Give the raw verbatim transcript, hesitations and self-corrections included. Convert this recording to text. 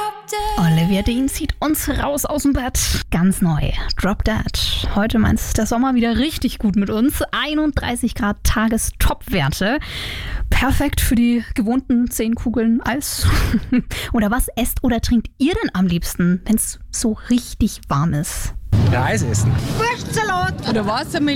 Olivia Dean zieht uns raus aus dem Bett. Ganz neu. Drop Dead. Heute meint der Sommer wieder richtig gut mit uns. einunddreißig Grad Tagestopwerte. Perfekt für die gewohnten zehn Kugeln Eis. Oder was esst oder trinkt ihr denn am liebsten, wenn es so richtig warm ist? Ja, Eis essen. Wurstsalat oder Wassermelone.